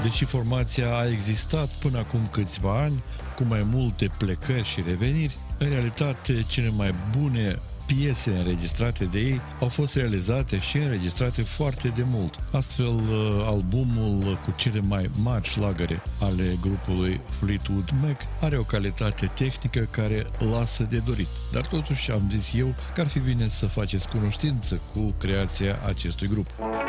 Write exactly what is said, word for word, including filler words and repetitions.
Deși formația a existat până acum câțiva ani, cu mai multe plecări și reveniri, în realitate cele mai bune piese înregistrate de ei au fost realizate și înregistrate foarte de mult. Astfel, albumul cu cele mai mari șlagăre ale grupului Fleetwood Mac are o calitate tehnică care lasă de dorit. Dar totuși am zis eu că ar fi bine să faceți cunoștință cu creația acestui grup.